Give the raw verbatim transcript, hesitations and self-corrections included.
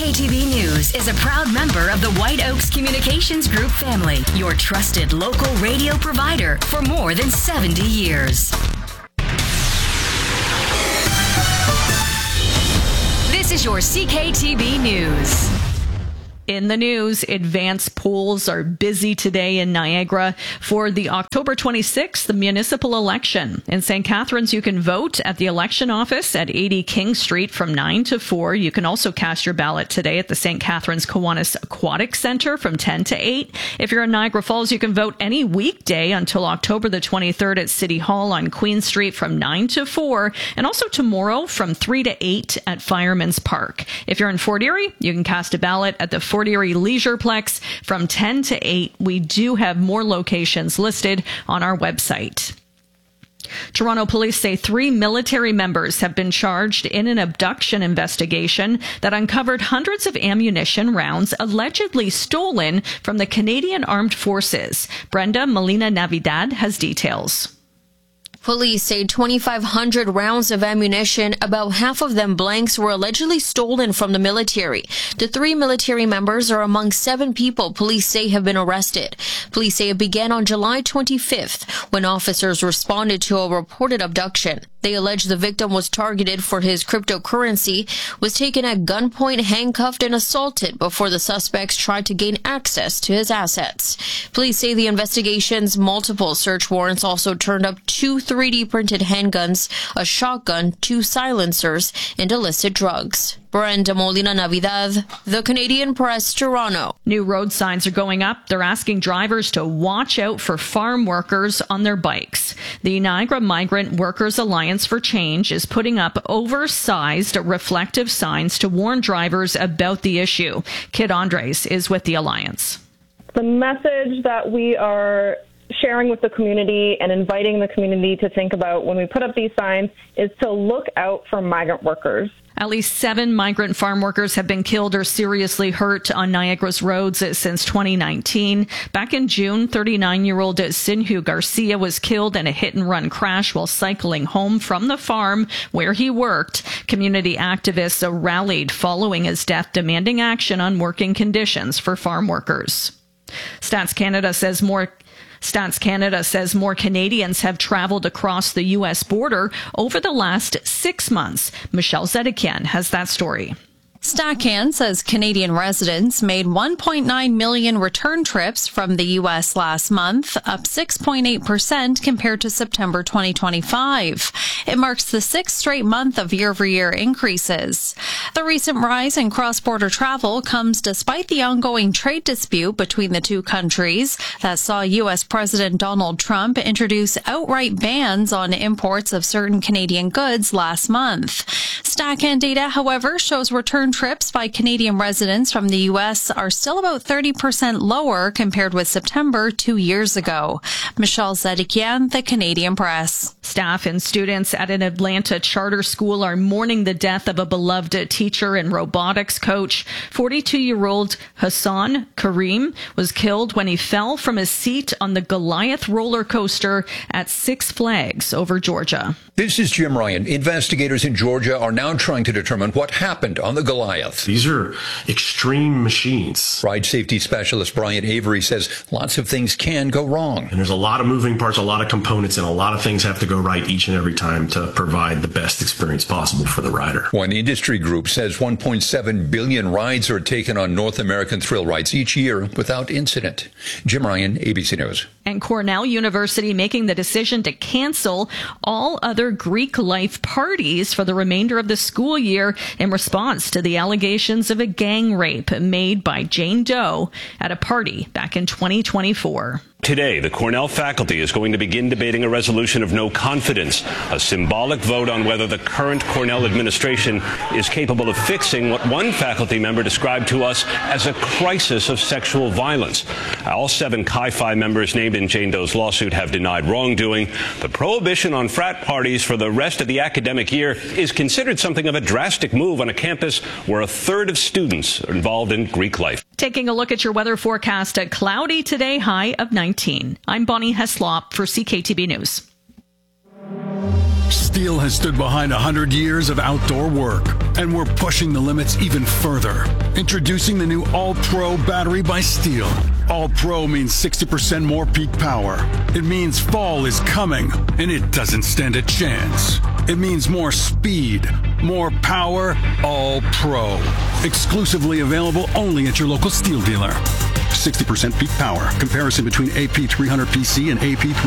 K T V News is a proud member of the White Oaks Communications Group family, your trusted local radio provider for more than seventy years. This is your C K T V News. In the news, advance polls are busy today in Niagara for the October twenty-sixth municipal election. In Saint Catharines, you can vote at the election office at eighty King Street from nine to four. You can also cast your ballot today at the Saint Catharines Kiwanis Aquatic Center from ten to eight. If you're in Niagara Falls, you can vote any weekday until October the twenty-third at City Hall on Queen Street from nine to four, and also tomorrow from three to eight at Fireman's Park. If you're in Fort Erie, you can cast a ballot at the Fort Erie Leisureplex from ten to eight. We do have more locations listed on our website. Toronto police say three military members have been charged in an abduction investigation that uncovered hundreds of ammunition rounds allegedly stolen from the Canadian Armed Forces. Brenda Molina Navidad has details. Police say twenty-five hundred rounds of ammunition, about half of them blanks, were allegedly stolen from the military. The three military members are among seven people police say have been arrested. Police say it began on July twenty-fifth when officers responded to a reported abduction. They allege the victim was targeted for his cryptocurrency, was taken at gunpoint, handcuffed, and assaulted before the suspects tried to gain access to his assets. Police say the investigation's multiple search warrants also turned up two three D printed handguns, a shotgun, two silencers, and illicit drugs. Brenda Molina Navidad, The Canadian Press, Toronto. New road signs are going up. They're asking drivers to watch out for farm workers on their bikes. The Niagara Migrant Workers Alliance for Change is putting up oversized reflective signs to warn drivers about the issue. Kit Andres is with the Alliance. The message that we are sharing with the community and inviting the community to think about when we put up these signs is to look out for migrant workers. At least seven migrant farm workers have been killed or seriously hurt on Niagara's roads since twenty nineteen. Back in June, thirty-nine-year-old Sinhu Garcia was killed in a hit-and-run crash while cycling home from the farm where he worked. Community activists rallied following his death, demanding action on working conditions for farm workers. Stats Canada says more Stats Canada says more Canadians have traveled across the U S border over the last six months. Michelle Zedekian has that story. StatCan says Canadian residents made one point nine million return trips from the U S last month, up six point eight percent compared to September twenty twenty-five. It marks the sixth straight month of year-over-year increases. The recent rise in cross-border travel comes despite the ongoing trade dispute between the two countries that saw U S President Donald Trump introduce outright bans on imports of certain Canadian goods last month. StatCan data, however, shows return trips by Canadian residents from the U S are still about thirty percent lower compared with September two years ago. Michelle Zedekian, The Canadian Press. Staff and students at an Atlanta charter school are mourning the death of a beloved teacher and robotics coach. forty-two-year-old Hassan Kareem was killed when he fell from his seat on the Goliath roller coaster at Six Flags over Georgia. This is Jim Ryan. Investigators in Georgia are now trying to determine what happened on the Goliath. These are extreme machines. Ride safety specialist Brian Avery says lots of things can go wrong. And there's a lot of moving parts, a lot of components, and a lot of things have to go right each and every time to provide the best experience possible for the rider. One industry group says one point seven billion rides are taken on North American thrill rides each year without incident. Jim Ryan, A B C News. And Cornell University making the decision to cancel all other Greek life parties for the remainder of the school year in response to the allegations of a gang rape made by Jane Doe at a party back in twenty twenty-four. Today, the Cornell faculty is going to begin debating a resolution of no confidence, a symbolic vote on whether the current Cornell administration is capable of fixing what one faculty member described to us as a crisis of sexual violence. All seven Chi Phi members named in Jane Doe's lawsuit have denied wrongdoing. The prohibition on frat parties for the rest of the academic year is considered something of a drastic move on a campus where a third of students are involved in Greek life. Taking a look at your weather forecast, a cloudy today, high of nineteen. I'm Bonnie Heslop for C K T B News. Steel has stood behind one hundred years of outdoor work, and we're pushing the limits even further. Introducing the new All-Pro battery by Steel. All-Pro means sixty percent more peak power. It means fall is coming, and it doesn't stand a chance. It means more speed, more power, All-Pro. Exclusively available only at your local Steel dealer. sixty percent peak power. Comparison between A P three hundred P C and A P three